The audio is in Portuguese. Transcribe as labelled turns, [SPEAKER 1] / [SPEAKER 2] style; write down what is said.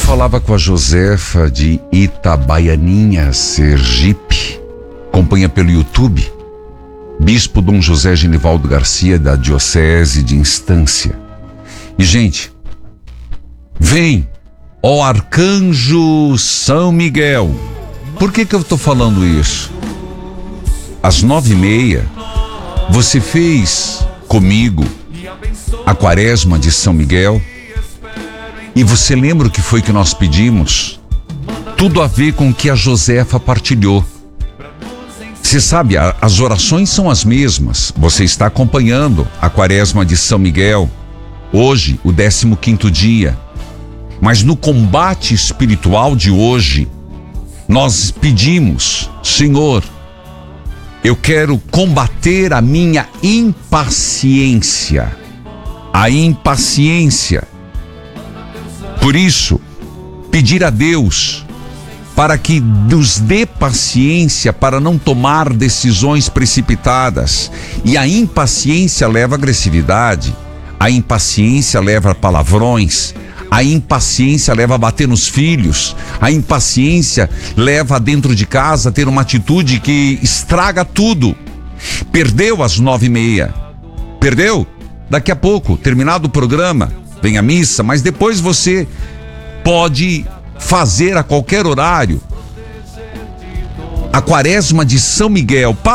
[SPEAKER 1] falava com a Josefa de Itabaianinha, Sergipe. Acompanha pelo YouTube. Bispo Dom José Genivaldo Garcia, da Diocese de Instância. E, gente, vem, ó Arcanjo São Miguel. Por que eu tô falando isso? Às 9h30, você fez comigo a Quaresma de São Miguel. E você lembra o que foi que nós pedimos? Tudo a ver com o que a Josefa partilhou. Você sabe, as orações são as mesmas. Você está acompanhando a Quaresma de São Miguel. Hoje, o 15º dia. Mas no combate espiritual de hoje, nós pedimos: Senhor, eu quero combater a minha impaciência. A impaciência. Por isso, pedir a Deus para que nos dê paciência para não tomar decisões precipitadas. E a impaciência leva a agressividade, a impaciência leva a palavrões, a impaciência leva a bater nos filhos, a impaciência leva dentro de casa a ter uma atitude que estraga tudo. Perdeu às 9h30. Perdeu? Daqui a pouco, terminado o programa, vem a missa, mas depois você pode fazer a qualquer horário a Quaresma de São Miguel.